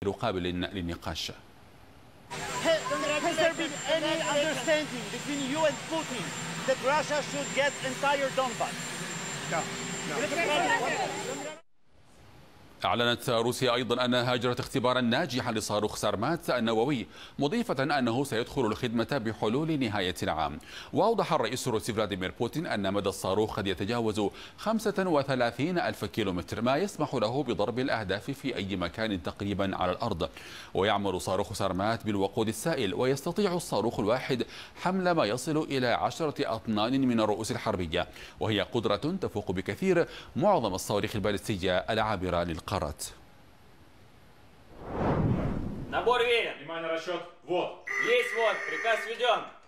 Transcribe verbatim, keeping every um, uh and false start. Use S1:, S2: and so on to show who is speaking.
S1: قابل للنقاش.
S2: Has there been any understanding between you and Putin that Russia should get entire Donbas?
S3: No. No.
S1: أعلنت روسيا أيضا أنها أجرت اختبارا ناجحا لصاروخ سارمات النووي، مضيفة أنه سيدخل الخدمة بحلول نهاية العام. وأوضح الرئيس الروسي فلاديمير بوتين أن مدى الصاروخ قد يتجاوز خمسة وثلاثين ألف كيلومتر، ما يسمح له بضرب الأهداف في أي مكان تقريبا على الأرض. ويعمل صاروخ سارمات بالوقود السائل، ويستطيع الصاروخ الواحد حمل ما يصل إلى عشرة أطنان من الرؤوس الحربية، وهي قدرة تفوق بكثير معظم الصواريخ البالستية العابرة للقارات.
S4: Набор верен. Внимание, расчет. Вот. Есть вот. Приказ введен.